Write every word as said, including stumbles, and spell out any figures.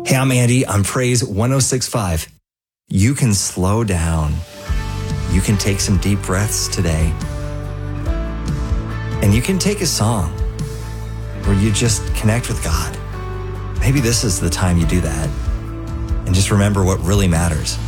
Hey, I'm Andy on Praise one oh six point five. You can slow down. You can take some deep breaths today. And you can take a song where you just connect with God. Maybe this is the time you do that. And just remember what really matters.